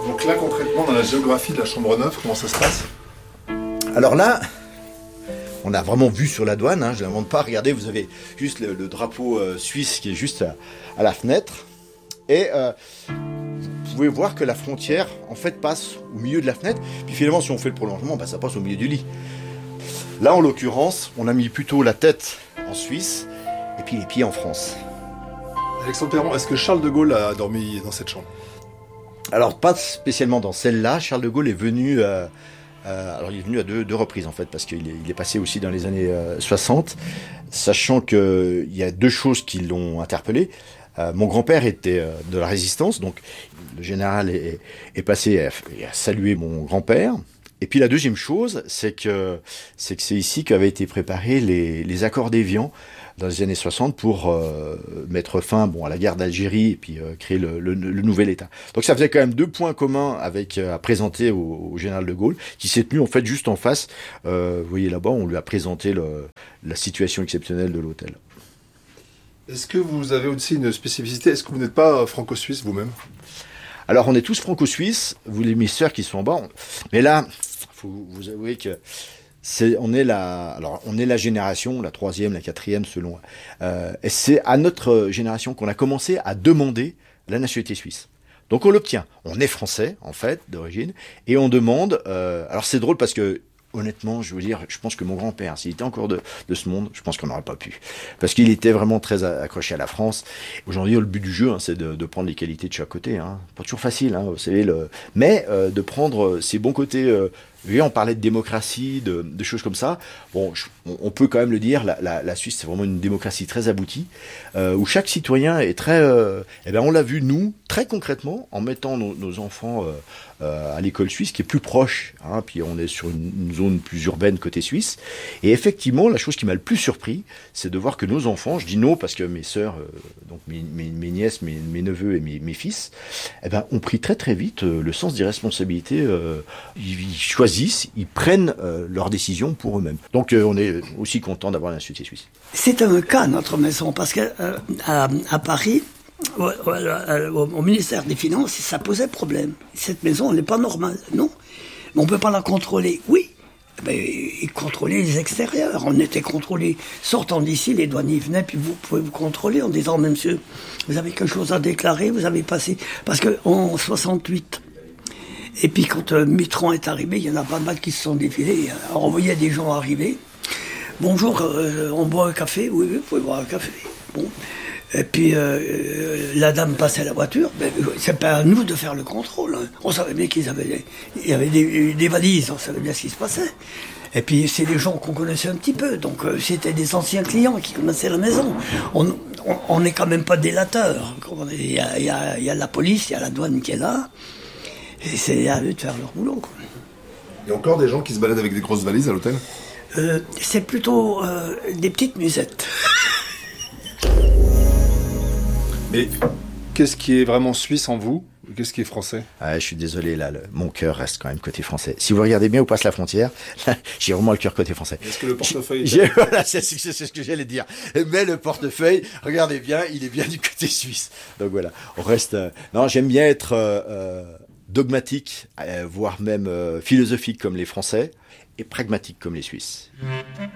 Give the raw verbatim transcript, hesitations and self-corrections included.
Donc là, concrètement, dans la géographie de la Chambre-Neuve, comment ça se passe? Alors là, on a vraiment vu sur la douane, hein, je ne l'invente pas. Regardez, vous avez juste le, le drapeau euh, suisse qui est juste à, à la fenêtre. Et euh, vous pouvez voir que la frontière, en fait, passe au milieu de la fenêtre. Puis finalement, si on fait le prolongement, bah, ça passe au milieu du lit. Là, en l'occurrence, on a mis plutôt la tête en Suisse et puis les pieds en France. Alexandre Perron, est-ce que Charles de Gaulle a dormi dans cette chambre? Alors, pas spécialement dans celle-là. Charles de Gaulle est venu... Euh, Euh, alors il est venu à deux, deux reprises en fait, parce qu'il est, il est passé aussi dans les années euh, soixante, sachant qu'il y a deux choses qui l'ont interpellé. Euh, mon grand-père était euh, de la résistance, donc le général est, est passé à, à saluer mon grand-père. Et puis la deuxième chose, c'est que c'est que c'est ici qu'avaient été préparés les, les accords d'Évian dans les années soixante pour euh, mettre fin bon, à la guerre d'Algérie et puis euh, créer le, le, le nouvel État. Donc ça faisait quand même deux points communs avec, euh, à présenter au, au général de Gaulle, qui s'est tenu en fait juste en face. Euh, vous voyez là-bas, on lui a présenté le, la situation exceptionnelle de l'hôtel. Est-ce que vous avez aussi une spécificité? Est-ce que vous n'êtes pas franco-suisse vous-même? Alors on est tous franco-suisses, vous les mes sœurs qui sont en bas, on... mais là, faut vous avouer que c'est, on est la, alors on est la génération, la troisième, la quatrième selon, euh, et c'est à notre génération qu'on a commencé à demander la nationalité suisse. Donc on l'obtient. On est français en fait d'origine et on demande. Euh, alors c'est drôle parce que honnêtement, je veux dire, je pense que mon grand-père, s'il était encore de, de ce monde, je pense qu'on n'aurait pas pu. Parce qu'il était vraiment très accroché à la France. Aujourd'hui, le but du jeu, hein, c'est de, de prendre les qualités de chaque côté. Hein. Pas toujours facile, hein, vous savez, le... mais euh, de prendre ses bons côtés. Euh, vous voyez, on parlait de démocratie, de, de choses comme ça. Bon, je, on, on peut quand même le dire, la, la, la Suisse, c'est vraiment une démocratie très aboutie, euh, où chaque citoyen est très... Euh, eh bien, on l'a vu, nous, très concrètement, en mettant nos, nos enfants euh, euh, à l'école suisse, qui est plus proche, hein, puis on est sur une, une zone plus urbaine côté suisse. Et effectivement, la chose qui m'a le plus surpris, c'est de voir que nos enfants, je dis non parce que mes sœurs, euh, donc mes, mes, mes nièces, mes, mes neveux et mes, mes fils, eh ben, ont pris très très vite euh, le sens des responsabilités. Euh, ils, ils choisissent, ils prennent euh, leurs décisions pour eux-mêmes. Donc euh, on est aussi content d'avoir la nationalité suisse. C'est un cas, notre maison, parce que euh, à, à Paris, au, au, au ministère des Finances, ça posait problème. Cette maison, elle n'est pas normale, non. Mais on ne peut pas la contrôler, oui. Ben, ils contrôlaient les extérieurs. On était contrôlés. Sortant d'ici, les douaniers venaient, puis vous pouvez vous contrôler en disant, mais monsieur, vous avez quelque chose à déclarer, vous avez passé... Parce qu'en soixante-huit, et puis quand euh, Mitterrand est arrivé, il y en a pas mal qui se sont défilés. Alors, on voyait des gens arriver. Bonjour, euh, on boit un café? Oui, oui, vous pouvez boire un café. Bon. Et puis euh, la dame passait à la voiture, mais c'est pas à nous de faire le contrôle. Hein. On savait bien qu'ils avaient, des, il y avait des, des valises, on savait bien ce qui se passait. Et puis c'est des gens qu'on connaissait un petit peu, donc euh, c'était des anciens clients qui connaissaient la maison. On on n'est quand même pas délateurs. Il y a, il y, a, il y a la police, il y a la douane qui est là, et c'est à eux de faire leur boulot. Quoi. Il y a encore des gens qui se baladent avec des grosses valises à l'hôtel? euh, C'est plutôt euh, des petites musettes. Mais qu'est-ce qui est vraiment suisse en vous? Qu'est-ce qui est français? Ah, je suis désolé, là, le, mon cœur reste quand même côté français. Si vous regardez bien où passe la frontière, là, j'ai vraiment le cœur côté français. Est-ce que le portefeuille... J'ai, j'ai, voilà, c'est, c'est, c'est ce que j'allais dire. Mais le portefeuille, regardez bien, il est bien du côté suisse. Donc voilà, on reste... Euh, non, j'aime bien être euh, euh, dogmatique, euh, voire même euh, philosophique comme les Français, et pragmatique comme les Suisses.